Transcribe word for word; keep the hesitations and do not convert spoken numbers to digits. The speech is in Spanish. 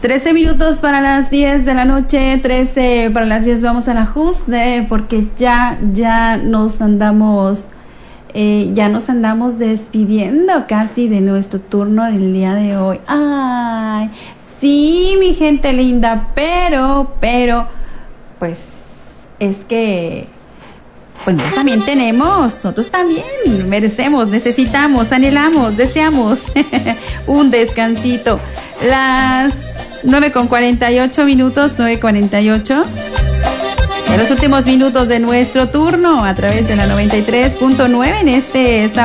trece minutos para las diez de la noche, trece para las diez vamos al ajuste porque ya, ya nos andamos, eh, ya nos andamos despidiendo casi de nuestro turno del día de hoy. Ay, sí, mi gente linda, pero, pero, pues, es que, pues nosotros también tenemos, nosotros también merecemos, necesitamos, anhelamos, deseamos un descansito. Las nueve con cuarenta y ocho minutos, nueve cuarenta y ocho. En los últimos minutos de nuestro turno a través de la noventa y tres punto nueve en este